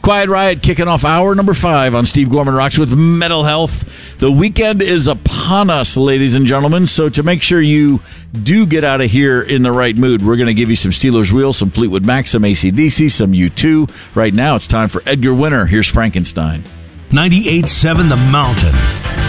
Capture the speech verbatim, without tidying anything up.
Quiet Riot kicking off hour number five on Steve Gorman Rocks with Mental Health. The weekend is upon us, ladies and gentlemen, so to make sure you do get out of here in the right mood, we're going to give you some Steelers Wheel, some Fleetwood Mac, some A C D C, some U two. Right now, it's time for Edgar Winter. Here's Frankenstein. ninety-eight point seven The Mountain.